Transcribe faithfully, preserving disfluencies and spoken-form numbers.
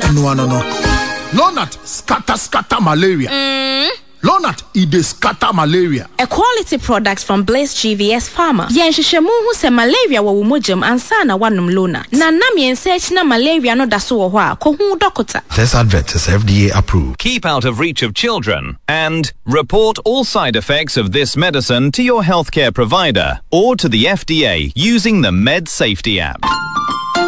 no no no. Lonat scatter scatter malaria. Mm. Lonat ide scatter malaria. A quality product from Blaze G V S Pharma. Yen hwehwemu hu se malaria wo womojam ansa na wanum Lonat. Na nam yen search na malaria no da so wo ho a ko hu doctor. This advert is F D A approved. Keep out of reach of children and report all side effects of this medicine to your healthcare provider or to the F D A using the Med Safety app.